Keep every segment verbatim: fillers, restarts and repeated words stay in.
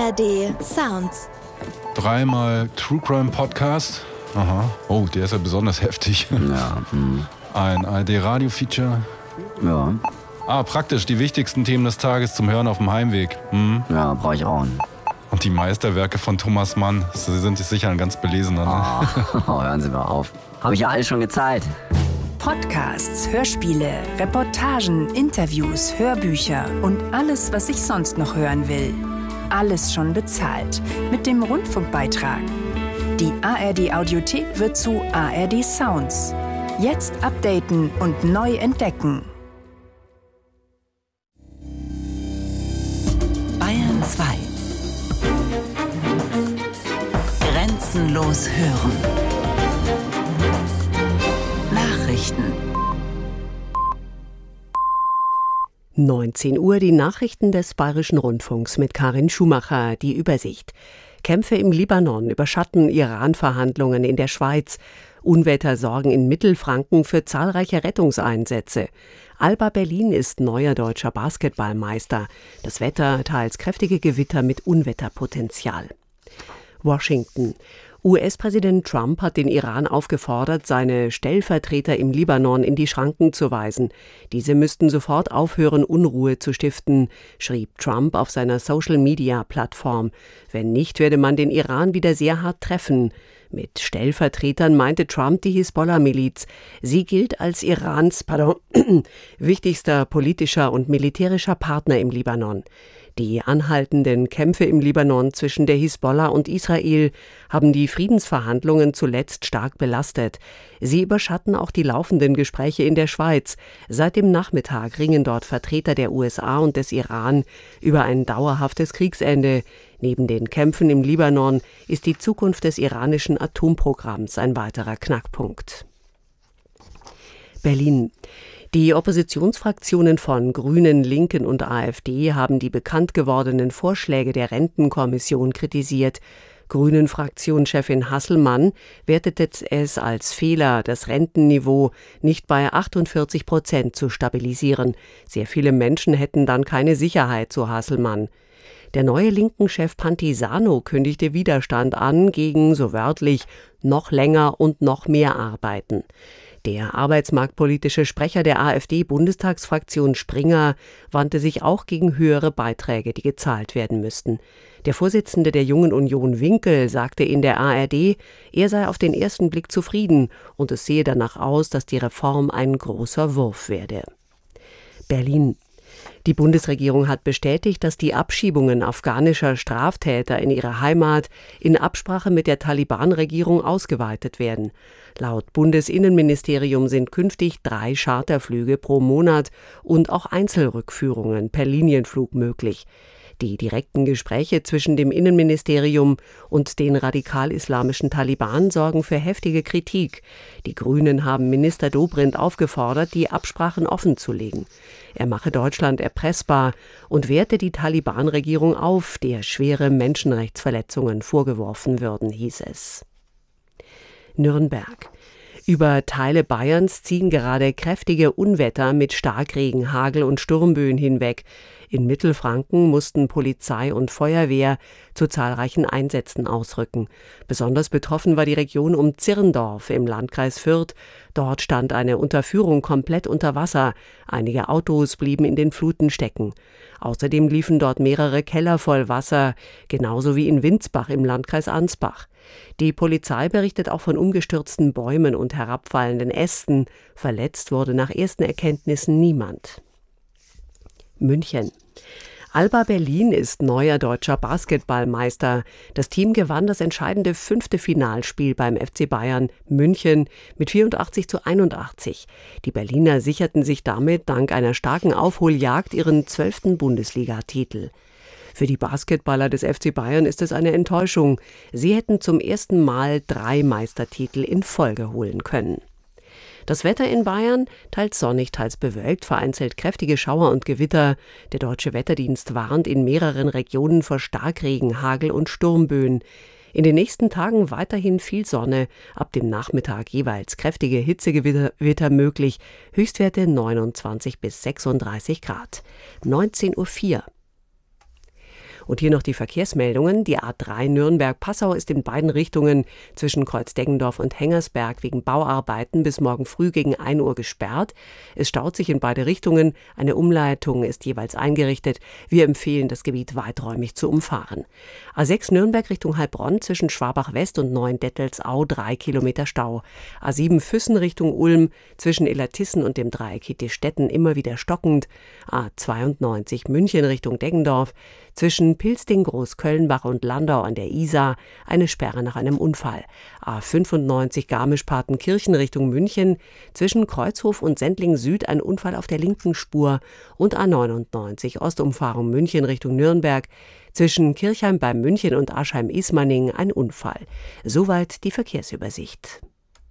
R D Sounds. Dreimal True Crime Podcast. Aha. Oh, der ist ja besonders heftig. Ja. Hm. Ein A R D Radio Feature. Ja. Ah, praktisch die wichtigsten Themen des Tages zum Hören auf dem Heimweg. Hm? Ja, brauche ich auch. Und die Meisterwerke von Thomas Mann. Sie sind sicher ein ganz belesener. Ne? Oh, hören Sie mal auf. Habe ich ja alles schon gezeigt. Podcasts, Hörspiele, Reportagen, Interviews, Hörbücher und alles, was ich sonst noch hören will. Alles schon bezahlt. Mit dem Rundfunkbeitrag. Die A R D Audiothek wird zu A R D Sounds. Jetzt updaten und neu entdecken. Bayern zwei. Grenzenlos hören. Nachrichten. neunzehn Uhr, die Nachrichten des Bayerischen Rundfunks mit Karin Schumacher, die Übersicht. Kämpfe im Libanon überschatten Iran-Verhandlungen in der Schweiz. Unwetter sorgen in Mittelfranken für zahlreiche Rettungseinsätze. Alba Berlin ist neuer deutscher Basketballmeister. Das Wetter teils kräftige Gewitter mit Unwetterpotenzial. Washington. U S-Präsident Trump hat den Iran aufgefordert, seine Stellvertreter im Libanon in die Schranken zu weisen. Diese müssten sofort aufhören, Unruhe zu stiften, schrieb Trump auf seiner Social-Media-Plattform. Wenn nicht, werde man den Iran wieder sehr hart treffen. Mit Stellvertretern meinte Trump die Hisbollah-Miliz. Sie gilt als Irans pardon, wichtigster politischer und militärischer Partner im Libanon. Die anhaltenden Kämpfe im Libanon zwischen der Hisbollah und Israel haben die Friedensverhandlungen zuletzt stark belastet. Sie überschatten auch die laufenden Gespräche in der Schweiz. Seit dem Nachmittag ringen dort Vertreter der U S A und des Iran über ein dauerhaftes Kriegsende. Neben den Kämpfen im Libanon ist die Zukunft des iranischen Atomprogramms ein weiterer Knackpunkt. Berlin. Die Oppositionsfraktionen von Grünen, Linken und AfD haben die bekannt gewordenen Vorschläge der Rentenkommission kritisiert. Grünen-Fraktionschefin Hasselmann wertete es als Fehler, das Rentenniveau nicht bei achtundvierzig Prozent zu stabilisieren. Sehr viele Menschen hätten dann keine Sicherheit, so Hasselmann. Der neue Linken-Chef Pantisano kündigte Widerstand an gegen, so wörtlich, noch länger und noch mehr Arbeiten. Der arbeitsmarktpolitische Sprecher der AfD-Bundestagsfraktion Springer wandte sich auch gegen höhere Beiträge, die gezahlt werden müssten. Der Vorsitzende der Jungen Union Winkel sagte in der A R D, er sei auf den ersten Blick zufrieden und es sehe danach aus, dass die Reform ein großer Wurf werde. Berlin. Die Bundesregierung hat bestätigt, dass die Abschiebungen afghanischer Straftäter in ihre Heimat in Absprache mit der Taliban-Regierung ausgeweitet werden. Laut Bundesinnenministerium sind künftig drei Charterflüge pro Monat und auch Einzelrückführungen per Linienflug möglich. Die direkten Gespräche zwischen dem Innenministerium und den radikal-islamischen Taliban sorgen für heftige Kritik. Die Grünen haben Minister Dobrindt aufgefordert, die Absprachen offenzulegen. Er mache Deutschland erpressbar und wehrte die Taliban-Regierung auf, der schwere Menschenrechtsverletzungen vorgeworfen würden, hieß es. Nürnberg. Über Teile Bayerns ziehen gerade kräftige Unwetter mit Starkregen, Hagel und Sturmböen hinweg. In Mittelfranken mussten Polizei und Feuerwehr zu zahlreichen Einsätzen ausrücken. Besonders betroffen war die Region um Zirndorf im Landkreis Fürth. Dort stand eine Unterführung komplett unter Wasser. Einige Autos blieben in den Fluten stecken. Außerdem liefen dort mehrere Keller voll Wasser, genauso wie in Windsbach im Landkreis Ansbach. Die Polizei berichtet auch von umgestürzten Bäumen und herabfallenden Ästen. Verletzt wurde nach ersten Erkenntnissen niemand. München. Alba Berlin ist neuer deutscher Basketballmeister. Das Team gewann das entscheidende fünfte Finalspiel beim F C Bayern München mit vierundachtzig zu einundachtzig. Die Berliner sicherten sich damit dank einer starken Aufholjagd ihren zwölften Bundesligatitel. Für die Basketballer des F C Bayern ist es eine Enttäuschung. Sie hätten zum ersten Mal drei Meistertitel in Folge holen können. Das Wetter in Bayern, teils sonnig, teils bewölkt, vereinzelt kräftige Schauer und Gewitter. Der Deutsche Wetterdienst warnt in mehreren Regionen vor Starkregen, Hagel und Sturmböen. In den nächsten Tagen weiterhin viel Sonne, ab dem Nachmittag jeweils kräftige Hitzegewitter möglich, Höchstwerte neunundzwanzig bis sechsunddreißig Grad. neunzehn Uhr vier. Und hier noch die Verkehrsmeldungen. Die A drei Nürnberg-Passau ist in beiden Richtungen zwischen Kreuz-Deggendorf und Hengersberg wegen Bauarbeiten bis morgen früh gegen ein Uhr gesperrt. Es staut sich in beide Richtungen. Eine Umleitung ist jeweils eingerichtet. Wir empfehlen, das Gebiet weiträumig zu umfahren. A sechs Nürnberg Richtung Heilbronn zwischen Schwabach-West und Neuendettelsau drei Kilometer Stau. A sieben Füssen Richtung Ulm zwischen Illertissen und dem Dreieck Hittestetten immer wieder stockend. A zweiundneunzig München Richtung Deggendorf zwischen Pilsting, Großkölnbach und Landau an der Isar eine Sperre nach einem Unfall. A fünfundneunzig Garmisch-Partenkirchen Richtung München zwischen Kreuzhof und Sendling Süd ein Unfall auf der linken Spur und A neunundneunzig Ostumfahrung München Richtung Nürnberg zwischen Kirchheim bei München und Aschheim-Ismaning ein Unfall. Soweit die Verkehrsübersicht.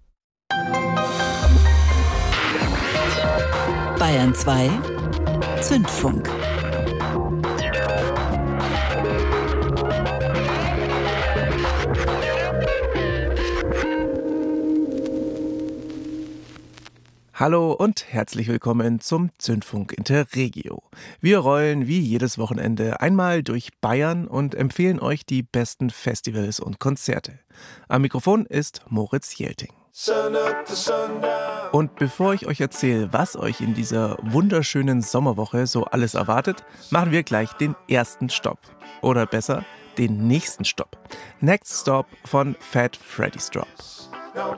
Bayern zwei Zündfunk. Hallo und herzlich willkommen zum Zündfunk Interregio. Wir rollen wie jedes Wochenende einmal durch Bayern und empfehlen euch die besten Festivals und Konzerte. Am Mikrofon ist Moritz Jelting. Und bevor ich euch erzähle, was euch in dieser wunderschönen Sommerwoche so alles erwartet, machen wir gleich den ersten Stopp. Oder besser, den nächsten Stopp. Next Stop von Fat Freddy's Drop.